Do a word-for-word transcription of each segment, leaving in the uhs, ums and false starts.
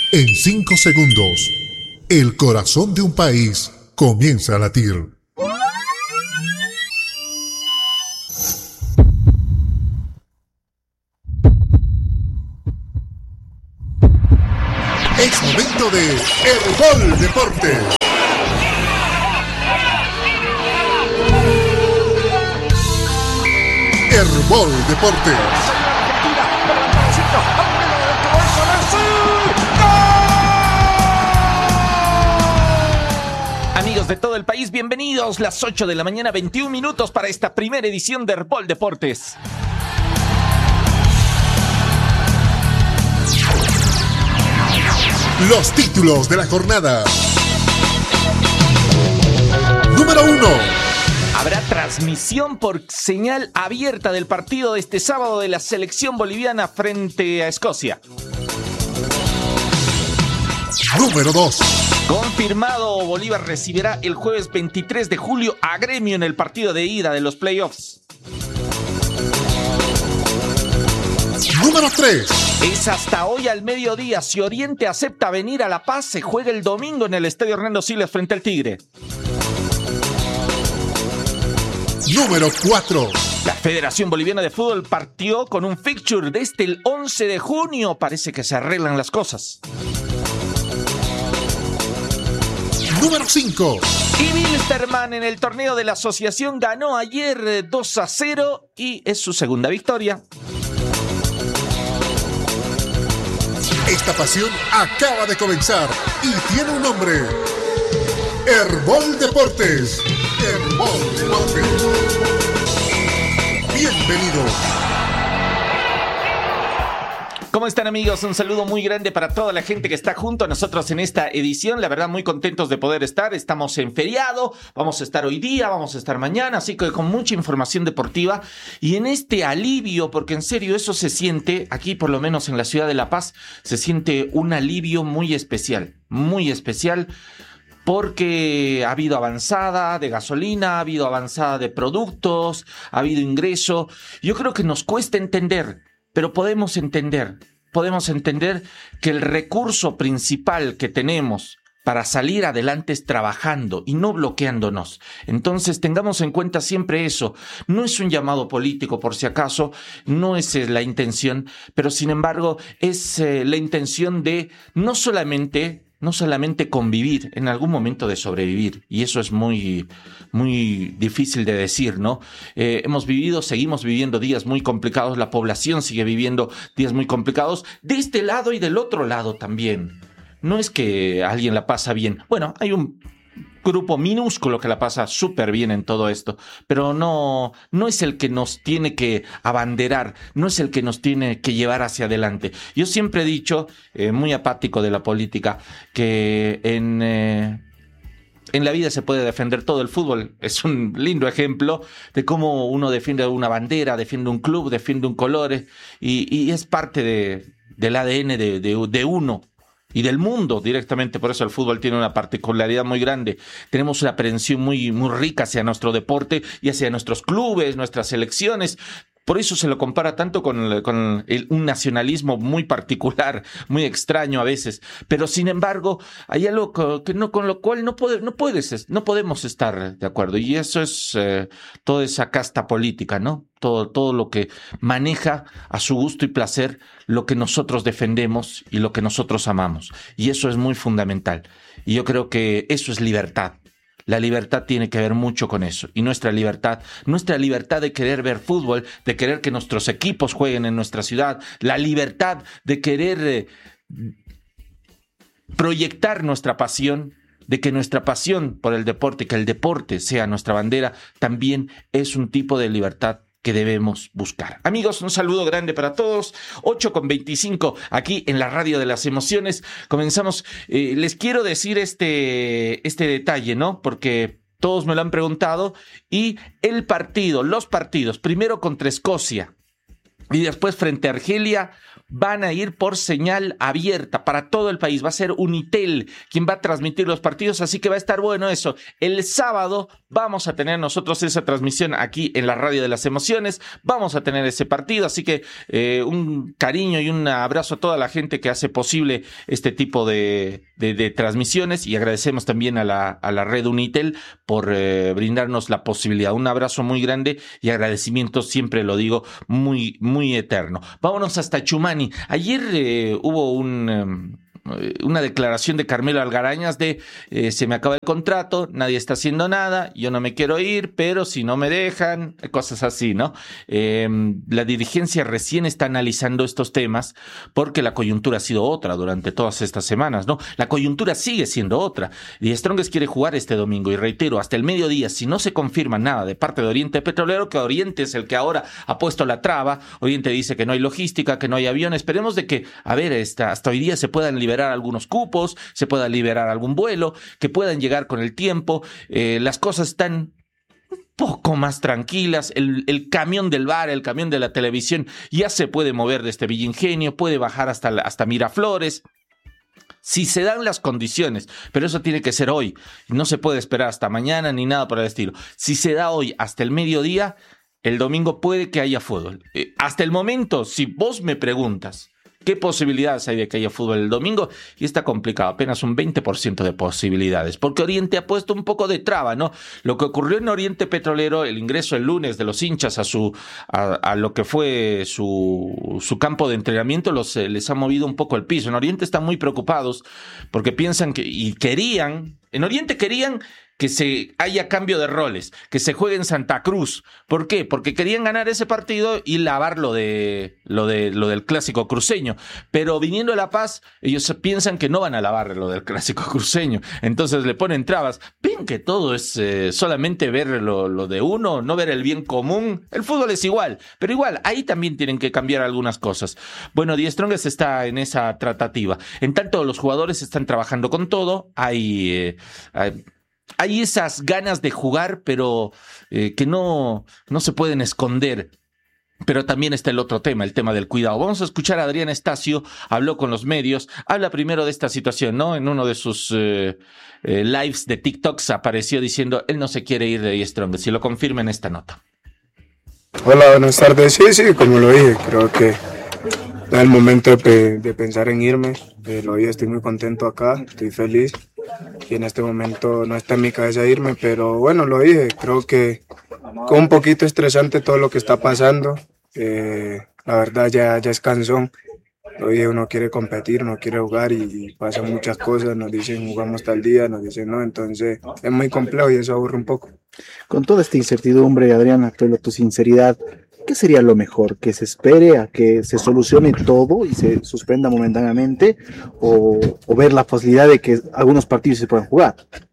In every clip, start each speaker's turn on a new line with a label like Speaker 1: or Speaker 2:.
Speaker 1: En cinco segundos, el corazón de un país comienza a latir. Es momento de Herbol Deportes. Herbol Deportes.
Speaker 2: Amigos de todo el país, bienvenidos. Las ocho de la mañana, veintiún minutos para esta primera edición de Herbol Deportes.
Speaker 1: Los títulos de la jornada. Número uno.
Speaker 2: Habrá transmisión por señal abierta del partido de este sábado de la selección boliviana frente a Escocia.
Speaker 1: Número dos.
Speaker 2: Confirmado, Bolívar recibirá el jueves veintitrés de julio a Gremio en el partido de ida de los playoffs.
Speaker 1: Número tres.
Speaker 2: Es hasta hoy al mediodía. Si Oriente acepta venir a La Paz, se juega el domingo en el Estadio Hernando Siles frente al Tigre.
Speaker 1: Número cuatro.
Speaker 2: La Federación Boliviana de Fútbol partió con un fixture desde el once de junio. Parece que se arreglan las cosas.
Speaker 1: Número cinco.
Speaker 2: Y Wilstermann en el torneo de la asociación ganó ayer dos a cero y es su segunda victoria.
Speaker 1: Esta pasión acaba de comenzar y tiene un nombre. Herbol Deportes. Herbol Deportes. Bienvenido.
Speaker 2: ¿Cómo están, amigos? Un saludo muy grande para toda la gente que está junto a nosotros en esta edición. La verdad, muy contentos de poder estar. Estamos en feriado, vamos a estar hoy día, vamos a estar mañana, así que con mucha información deportiva y en este alivio, porque en serio eso se siente, aquí por lo menos en la ciudad de La Paz, se siente un alivio muy especial, muy especial. Porque ha habido avanzada de gasolina, ha habido avanzada de productos, ha habido ingreso. Yo creo que nos cuesta entender, pero podemos entender, podemos entender que el recurso principal que tenemos para salir adelante es trabajando y no bloqueándonos. Entonces tengamos en cuenta siempre eso. No es un llamado político por si acaso, no es la intención, pero sin embargo es eh, la intención de no solamente... No solamente convivir, en algún momento de sobrevivir, y eso es muy, muy difícil de decir, ¿no? Eh, hemos vivido, seguimos viviendo días muy complicados, la población sigue viviendo días muy complicados, de este lado y del otro lado también. No es que alguien la pasa bien. Bueno, hay un grupo minúsculo que la pasa súper bien en todo esto, pero no, no es el que nos tiene que abanderar, no es el que nos tiene que llevar hacia adelante. Yo siempre he dicho, eh, muy apático de la política, que en... Eh, En la vida se puede defender todo. El fútbol es un lindo ejemplo de cómo uno defiende una bandera, defiende un club, defiende un color, y, y es parte de, del A D N de, de, de uno y del mundo directamente. Por eso el fútbol tiene una particularidad muy grande. Tenemos una aprehensión muy, muy rica hacia nuestro deporte y hacia nuestros clubes, nuestras selecciones. Por eso se lo compara tanto con, con el, un nacionalismo muy particular, muy extraño a veces. Pero sin embargo, hay algo que no, con lo cual no, puede, no, puedes, no podemos estar de acuerdo. Y eso es eh, toda esa casta política, ¿no? Todo, todo lo que maneja a su gusto y placer lo que nosotros defendemos y lo que nosotros amamos. Y eso es muy fundamental. Y yo creo que eso es libertad. La libertad tiene que ver mucho con eso. Y nuestra libertad, nuestra libertad de querer ver fútbol, de querer que nuestros equipos jueguen en nuestra ciudad, la libertad de querer eh, proyectar nuestra pasión, de que nuestra pasión por el deporte, que el deporte sea nuestra bandera, también es un tipo de libertad que debemos buscar. Amigos, un saludo grande para todos. ocho con veinticinco aquí en la radio de las emociones. Comenzamos. Eh, les quiero decir este, este detalle, ¿no? Porque todos me lo han preguntado. Y el partido, los partidos, primero contra Escocia y después frente a Argelia, van a ir por señal abierta para todo el país. Va a ser Unitel quien va a transmitir los partidos, así que va a estar bueno eso. El sábado vamos a tener nosotros esa transmisión aquí en la Radio de las Emociones. Vamos a tener ese partido, así que eh, un cariño y un abrazo a toda la gente que hace posible este tipo de, de, de transmisiones, y agradecemos también a la, a la red Unitel por eh, brindarnos la posibilidad. Un abrazo muy grande y agradecimiento, siempre lo digo, muy, muy eterno. Vámonos hasta Chumani. Ayer eh, hubo un... Um, una declaración de Carmelo Algarañaz de eh, se me acaba el contrato, nadie está haciendo nada, yo no me quiero ir, pero si no me dejan, cosas así, ¿no? Eh, la dirigencia recién está analizando estos temas porque la coyuntura ha sido otra durante todas estas semanas, ¿no? La coyuntura sigue siendo otra. Die Strongest quiere jugar este domingo y reitero, hasta el mediodía, si no se confirma nada de parte de Oriente Petrolero, que Oriente es el que ahora ha puesto la traba, Oriente dice que no hay logística, que no hay avión, esperemos de que, a ver, hasta, hasta hoy día se puedan liberar algunos cupos, se pueda liberar algún vuelo, que puedan llegar con el tiempo. Eh, las cosas están un poco más tranquilas. El, el camión del bar, el camión de la televisión ya se puede mover desde Villa Ingenio, puede bajar hasta, hasta Miraflores. Si se dan las condiciones, pero eso tiene que ser hoy, no se puede esperar hasta mañana ni nada por el estilo. Si se da hoy hasta el mediodía, el domingo puede que haya fútbol. Eh, hasta el momento, si vos me preguntas ¿qué posibilidades hay de que haya fútbol el domingo? Y está complicado, apenas un veinte por ciento de posibilidades, porque Oriente ha puesto un poco de traba, ¿no? Lo que ocurrió en Oriente Petrolero, el ingreso el lunes de los hinchas a su a, a lo que fue su, su campo de entrenamiento, los, les ha movido un poco el piso. En Oriente están muy preocupados porque piensan que, y querían, en Oriente querían que se haya cambio de roles, que se juegue en Santa Cruz. ¿Por qué? Porque querían ganar ese partido y lavar lo de lo de lo del clásico cruceño. Pero viniendo a La Paz, ellos piensan que no van a lavar lo del clásico cruceño. Entonces le ponen trabas. Ven que todo es eh, solamente ver lo, lo de uno, no ver el bien común. El fútbol es igual, pero igual, ahí también tienen que cambiar algunas cosas. Bueno, Die Strongest está en esa tratativa. En tanto, los jugadores están trabajando con todo. Hay... Eh, hay Hay esas ganas de jugar, pero eh, que no, no se pueden esconder. Pero también está el otro tema, el tema del cuidado. Vamos a escuchar a Adrián Estacio, habló con los medios, habla primero de esta situación, ¿no? En uno de sus eh, eh, lives de TikToks apareció diciendo, él no se quiere ir de Die Strongest, si lo confirma en esta nota.
Speaker 3: Hola, buenas tardes. Sí, sí, como lo dije, creo que es el momento de, de pensar en irme. Eh, lo dije, estoy muy contento acá, estoy feliz. Y en este momento no está en mi cabeza irme, pero bueno, lo dije, creo que con un poquito estresante todo lo que está pasando. Eh, la verdad ya, ya es cansón. Lo dije, uno quiere competir, uno quiere jugar y, y pasan muchas cosas. Nos dicen jugamos tal día, nos dicen no, entonces es muy complejo y eso aburre un poco.
Speaker 4: Con toda esta incertidumbre, Adrián, actual tu sinceridad, ¿qué sería lo mejor? ¿Que se espere a que se solucione todo y se suspenda momentáneamente? ¿O, o ver la posibilidad de que algunos partidos se puedan jugar?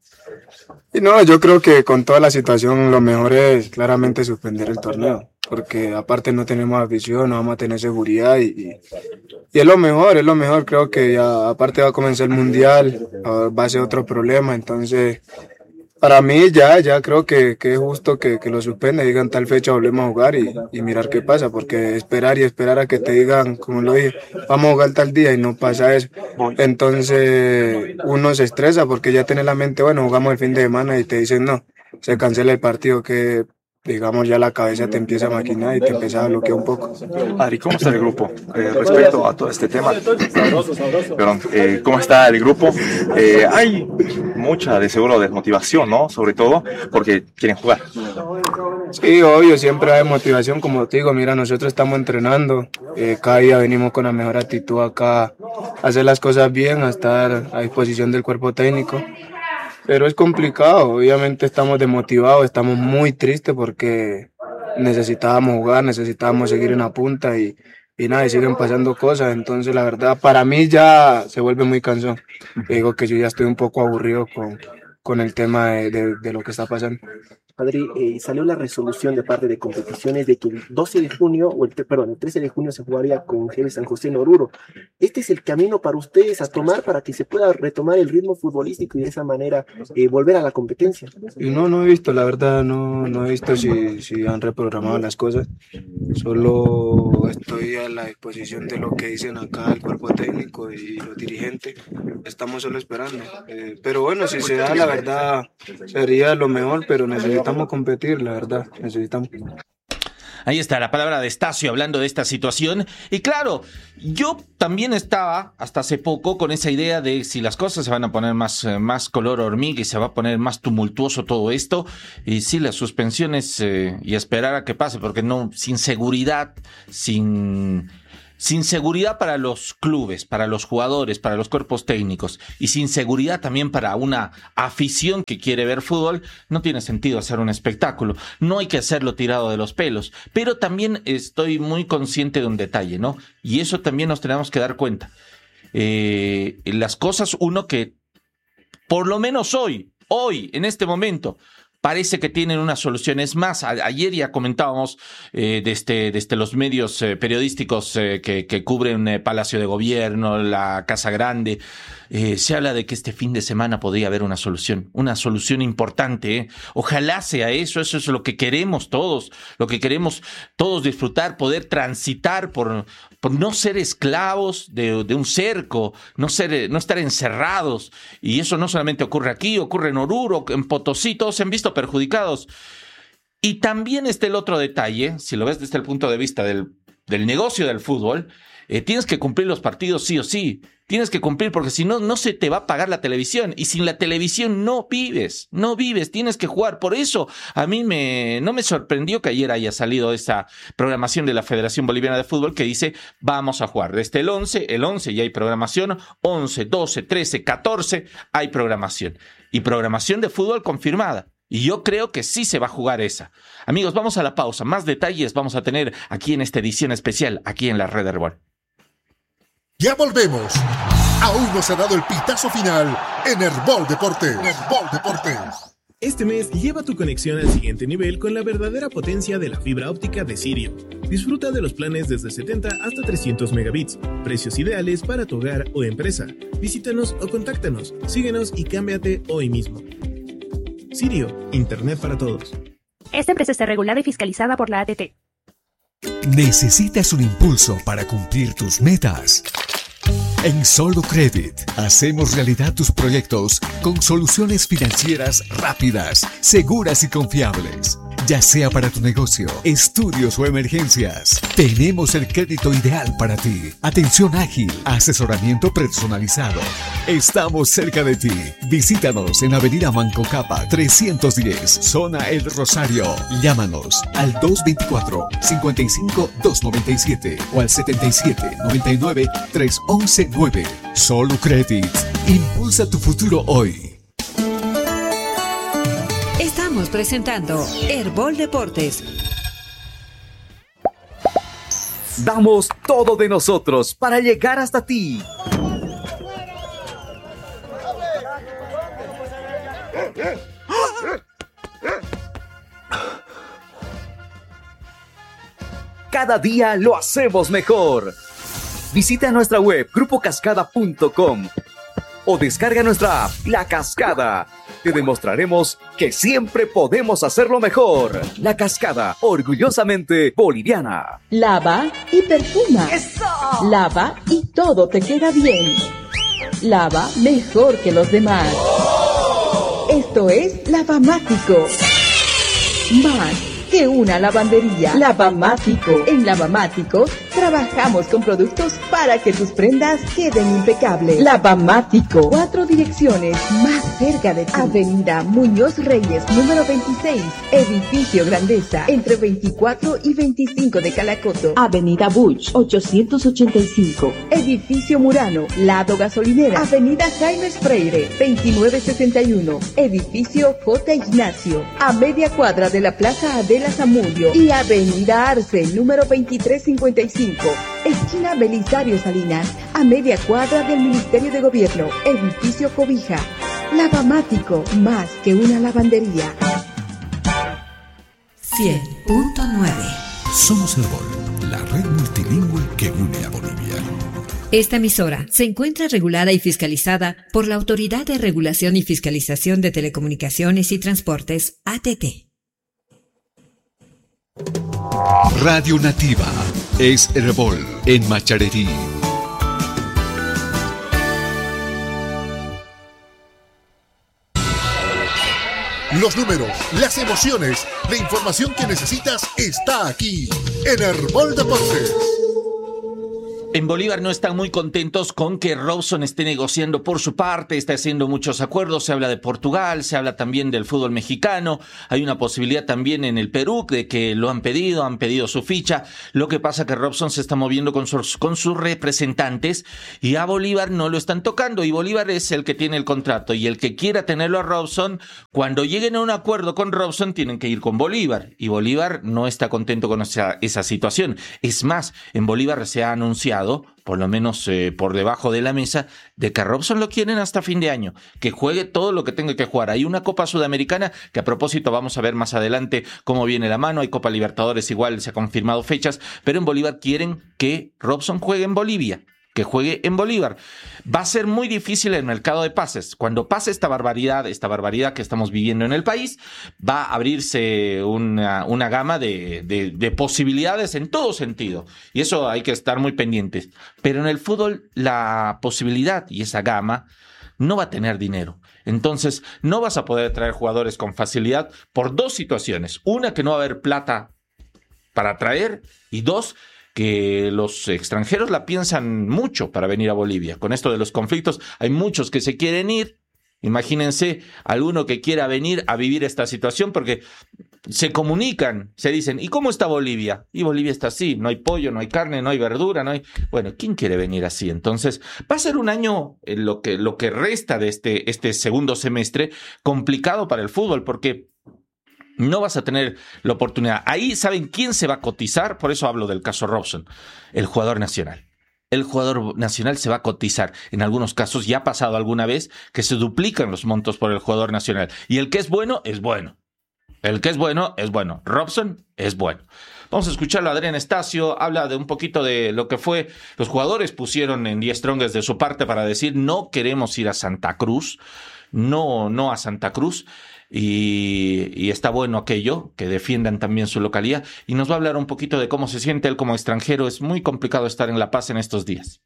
Speaker 3: Y no, yo creo que con toda la situación lo mejor es claramente suspender el torneo, porque aparte no tenemos afición, no vamos a tener seguridad y, y, y es lo mejor, es lo mejor. Creo que ya aparte va a comenzar el mundial, va a ser otro problema, entonces para mí ya, ya creo que, que es justo que, que lo suspenda y digan tal fecha volvemos a jugar y, y mirar qué pasa, porque esperar y esperar a que te digan, como lo dije, vamos a jugar tal día y no pasa eso. Entonces uno se estresa porque ya tiene la mente, bueno, jugamos el fin de semana y te dicen no, se cancela el partido, que digamos ya la cabeza te empieza a maquinar y te empieza a bloquear un poco.
Speaker 5: Adri, ¿cómo está el grupo eh, respecto a todo este tema? Perdón, eh, ¿cómo está el grupo? Eh, hay mucha, de seguro, desmotivación, ¿no? Sobre todo porque quieren jugar.
Speaker 3: Sí, obvio, siempre hay motivación, como te digo, mira, nosotros estamos entrenando, eh, cada día venimos con la mejor actitud acá, a hacer las cosas bien, a estar a disposición del cuerpo técnico. Pero es complicado, obviamente estamos desmotivados, estamos muy tristes porque necesitábamos jugar, necesitábamos seguir en la punta y, y nada, y siguen pasando cosas. Entonces la verdad para mí ya se vuelve muy cansón. Digo que yo ya estoy un poco aburrido con, con el tema de, de, de lo que está pasando.
Speaker 6: padre, eh, salió la resolución de parte de competiciones de que el doce de junio, o el, perdón, el trece de junio se jugaría con G B San José en Oruro. ¿Este es el camino para ustedes a tomar para que se pueda retomar el ritmo futbolístico y de esa manera eh, volver a la competencia?
Speaker 3: No, no he visto, la verdad, no, no he visto si, si han reprogramado las cosas. Solo estoy a la disposición de lo que dicen acá el cuerpo técnico y los dirigentes. Estamos solo esperando. Eh, pero bueno, si se da, la verdad, sería lo mejor, pero necesitamos competir, la verdad, necesitamos.
Speaker 2: Ahí está la palabra de Estacio hablando de esta situación. Y claro, yo también estaba hasta hace poco con esa idea de si las cosas se van a poner más, más color hormiga y se va a poner más tumultuoso todo esto. Y sí, las suspensiones eh, y esperar a que pase, porque no, sin seguridad, sin... Sin seguridad para los clubes, para los jugadores, para los cuerpos técnicos y sin seguridad también para una afición que quiere ver fútbol, no tiene sentido hacer un espectáculo. No hay que hacerlo tirado de los pelos, pero también estoy muy consciente de un detalle, ¿no? Y eso también nos tenemos que dar cuenta. Eh, las cosas, uno que por lo menos hoy, hoy, en este momento, parece que tienen una solución. Es más, a, ayer ya comentábamos eh, desde, desde los medios eh, periodísticos eh, que, que cubren eh, Palacio de Gobierno, la Casa Grande, eh, se habla de que este fin de semana podría haber una solución, una solución importante. ¿eh? Ojalá sea eso, eso es lo que queremos todos, lo que queremos todos disfrutar, poder transitar por, por no ser esclavos de, de un cerco, no, ser, no estar encerrados. Y eso no solamente ocurre aquí, ocurre en Oruro, en Potosí, todos se han visto perjudicados. Y también está el otro detalle, si lo ves desde el punto de vista del, del negocio del fútbol, eh, tienes que cumplir los partidos sí o sí, tienes que cumplir porque si no, no se te va a pagar la televisión y sin la televisión no vives, no vives, tienes que jugar. Por eso a mí me, no me sorprendió que ayer haya salido esa programación de la Federación Boliviana de Fútbol que dice vamos a jugar desde el once, el once ya hay programación, once, doce, trece, catorce hay programación y programación de fútbol confirmada. Y yo creo que sí se va a jugar esa. Amigos, vamos a la pausa. Más detalles vamos a tener aquí en esta edición especial, aquí en la Red Herbol.
Speaker 1: Ya volvemos. Aún no se ha dado el pitazo final en Herbol Deportes. Herbol Deportes.
Speaker 7: Este mes lleva tu conexión al siguiente nivel con la verdadera potencia de la fibra óptica de Sirio. Disfruta de los planes desde setenta hasta trescientos megabits. Precios ideales para tu hogar o empresa. Visítanos o contáctanos. Síguenos y cámbiate hoy mismo. Sirio, Internet para todos.
Speaker 8: Esta empresa está regulada y fiscalizada por la A T T.
Speaker 9: ¿Necesitas un impulso para cumplir tus metas? En Solo Credit hacemos realidad tus proyectos con soluciones financieras rápidas, seguras y confiables. Ya sea para tu negocio, estudios o emergencias, tenemos el crédito ideal para ti. Atención ágil, asesoramiento personalizado. Estamos cerca de ti. Visítanos en Avenida Manco Capa trescientos diez, Zona El Rosario. Llámanos al dos veinticuatro, cincuenta y cinco, doscientos noventa y siete o al setenta y siete, noventa y nueve, trescientos once nueve. Solo Credit. Impulsa tu futuro hoy.
Speaker 10: Estamos presentando Herbol Deportes.
Speaker 11: Damos todo de nosotros para llegar hasta ti. Cada día lo hacemos mejor. Visita nuestra web grupo cascada punto com o descarga nuestra app La Cascada. Te demostraremos que siempre podemos hacerlo mejor. La Cascada, orgullosamente boliviana.
Speaker 12: Lava y perfuma. ¡Eso! Lava y todo te queda bien. Lava mejor que los demás. ¡Oh! Esto es Lavamático. Más que una lavandería. Lavamático. En Lavamático trabajamos con productos para que tus prendas queden impecables. Lavamático. Cuatro direcciones más cerca de ti. Avenida Muñoz Reyes, número veintiséis. Edificio Grandeza, entre veinticuatro y veinticinco de Calacoto. Avenida Buch, ochocientos ochenta y cinco. Edificio Murano, lado gasolinera. Avenida Jaime Freire, veintinueve sesenta y uno. Edificio J. Ignacio, a media cuadra de la Plaza Adela Zamudio. Y Avenida Arce, número veintitrés cincuenta y cinco. Esquina Belisario Salinas, a media cuadra del Ministerio de Gobierno. Edificio Cobija. Lavamático, más que una lavandería.
Speaker 10: cien punto nueve.
Speaker 9: Somos Herbol, la red multilingüe que une a Bolivia.
Speaker 10: Esta emisora se encuentra regulada y fiscalizada por la Autoridad de Regulación y Fiscalización de Telecomunicaciones y Transportes, A T T.
Speaker 9: Radio Nativa es Herbol en Macharerí.
Speaker 1: Los números, las emociones, la información que necesitas está aquí en Herbol Deportes.
Speaker 2: En Bolívar no están muy contentos con que Robson esté negociando por su parte, está haciendo muchos acuerdos, se habla de Portugal, se habla también del fútbol mexicano, hay una posibilidad también en el Perú de que lo han pedido, han pedido su ficha. Lo que pasa que Robson se está moviendo con sus, con sus representantes y a Bolívar no lo están tocando, y Bolívar es el que tiene el contrato, y el que quiera tenerlo a Robson, cuando lleguen a un acuerdo con Robson tienen que ir con Bolívar, y Bolívar no está contento con esa, esa situación. Es más, en Bolívar se ha anunciado, por lo menos eh, por debajo de la mesa, de que a Robson lo quieren hasta fin de año, que juegue todo lo que tenga que jugar. Hay una Copa Sudamericana que, a propósito, vamos a ver más adelante cómo viene la mano. Hay Copa Libertadores, igual se ha confirmado fechas, pero en Bolívar quieren que Robson juegue en Bolivia, que juegue en Bolívar. Va a ser muy difícil el mercado de pases. Cuando pase esta barbaridad, esta barbaridad que estamos viviendo en el país, va a abrirse una, una gama de, de, de posibilidades en todo sentido. Y eso hay que estar muy pendientes. Pero en el fútbol, la posibilidad y esa gama no va a tener dinero. Entonces, no vas a poder traer jugadores con facilidad por dos situaciones. Una, que no va a haber plata para traer, y dos, que los extranjeros la piensan mucho para venir a Bolivia. Con esto de los conflictos, hay muchos que se quieren ir. Imagínense alguno que quiera venir a vivir esta situación, porque se comunican, se dicen, ¿y cómo está Bolivia? Y Bolivia está así, no hay pollo, no hay carne, no hay verdura, no hay... Bueno, ¿quién quiere venir así? Entonces, va a ser un año, eh, lo que, lo que resta de este, este segundo semestre, complicado para el fútbol, porque no vas a tener la oportunidad. Ahí, ¿saben quién se va a cotizar? Por eso hablo del caso Robson, el jugador nacional. El jugador nacional se va a cotizar. En algunos casos ya ha pasado alguna vez que se duplican los montos por el jugador nacional. Y el que es bueno, es bueno. El que es bueno, es bueno. Robson es bueno. Vamos a escucharlo a Adrián Estacio. Habla de un poquito de lo que fue. Los jugadores pusieron en Die Strongest de su parte para decir, no queremos ir a Santa Cruz. No, no a Santa Cruz. Y, y está bueno aquello, que defiendan también su localidad, y nos va a hablar un poquito de cómo se siente él como extranjero. Es muy complicado estar en La Paz en estos días.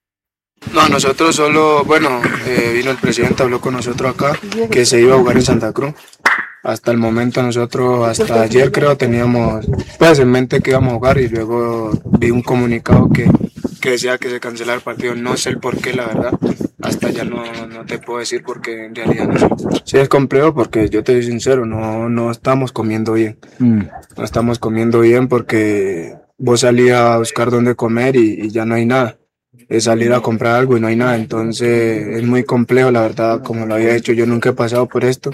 Speaker 3: No, nosotros solo, bueno, eh, vino el presidente, habló con nosotros acá, que se iba a jugar en Santa Cruz. Hasta el momento nosotros, hasta ayer creo, teníamos pues en mente que íbamos a jugar, y luego vi un comunicado que, que decía que se cancelara el partido. No sé el por qué, la verdad. Hasta ya no, no te puedo decir, porque en realidad no sé. Sí es complejo, porque yo te soy sincero, no, no estamos comiendo bien. Mm. No estamos comiendo bien porque vos salís a buscar dónde comer y, y ya no hay nada. Es salir a comprar algo y no hay nada. Entonces es muy complejo, la verdad. Como lo había hecho, yo nunca he pasado por esto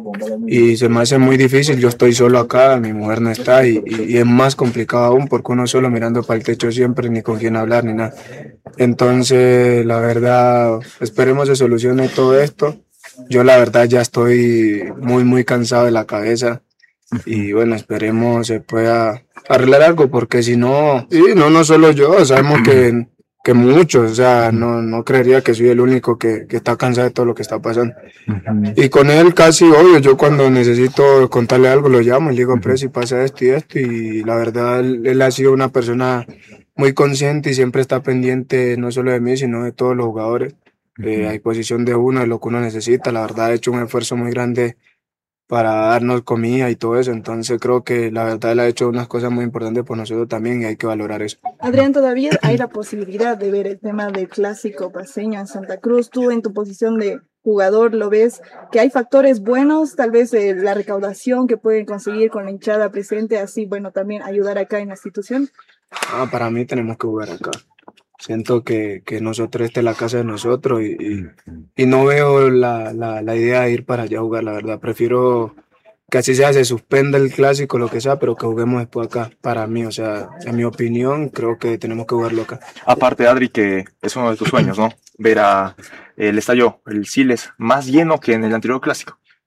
Speaker 3: y se me hace muy difícil. Yo estoy solo acá, mi mujer no está, y, y, y es más complicado aún, porque uno solo mirando para el techo siempre, ni con quién hablar ni nada. Entonces, la verdad, esperemos se solucione todo esto. Yo la verdad ya estoy muy muy cansado de la cabeza, y bueno, esperemos se pueda arreglar algo, porque si no, y no, no solo yo, sabemos que que muchos, o sea, no, no creería que soy el único que, que está cansado de todo lo que está pasando. Uh-huh. Y con él casi, obvio, yo cuando necesito contarle algo lo llamo y le digo, pero si pasa esto y esto, y la verdad él, él ha sido una persona muy consciente y siempre está pendiente no solo de mí, sino de todos los jugadores. Uh-huh. Eh, a disposición de uno, de lo que uno necesita. La verdad ha hecho un esfuerzo muy grande para darnos comida y todo eso, entonces creo que la verdad él ha hecho unas cosas muy importantes por nosotros también, y hay que valorar eso.
Speaker 13: Adrián, todavía hay la posibilidad de ver el tema del clásico paceño en Santa Cruz. Tú, en tu posición de jugador, ¿lo ves que hay factores buenos? Tal vez eh, la recaudación que pueden conseguir con la hinchada presente, así, bueno, también ayudar acá en la institución.
Speaker 3: Ah, para mí tenemos que jugar acá. Siento que, que nosotros, esta es la casa de nosotros, y, y, y no veo la, la, la idea de ir para allá a jugar, la verdad. Prefiero que así sea, se suspenda el clásico, lo que sea, pero que juguemos después acá. Para mí, o sea, en mi opinión, creo que tenemos que jugarlo acá.
Speaker 5: Aparte, Adri, que es uno de tus sueños, ¿no? Ver a el estadio, el Siles, más lleno que en el anterior clásico.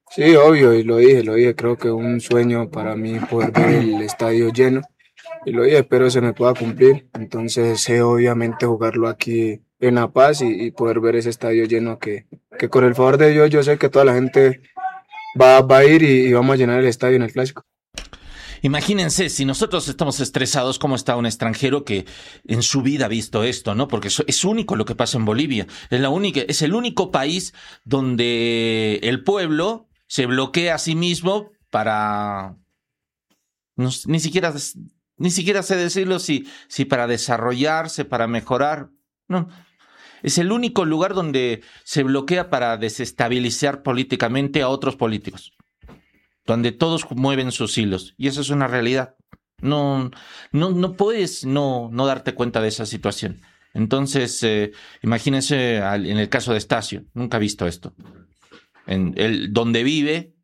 Speaker 3: Sí, obvio, y lo dije, lo dije, creo que es un sueño para mí poder ver el estadio lleno, y lo dije, espero se me pueda cumplir, entonces sé obviamente jugarlo aquí en La Paz y, y poder ver ese estadio lleno que, que con el favor de Dios yo sé que toda la gente va, va a ir y, y vamos a llenar el estadio en el Clásico.
Speaker 2: Imagínense, si nosotros estamos estresados, ¿cómo está un extranjero que en su vida ha visto esto, no? Porque es único lo que pasa en Bolivia. Es la única, es el único país donde el pueblo se bloquea a sí mismo para, no, ni siquiera, ni siquiera sé decirlo, si, si para desarrollarse, para mejorar. No. Es el único lugar donde se bloquea para desestabilizar políticamente a otros políticos, donde todos mueven sus hilos, y eso es una realidad. No, no, no puedes no, no darte cuenta de esa situación. Entonces, eh, imagínense al, en el caso de Estacio, nunca ha visto esto. En el, donde vive,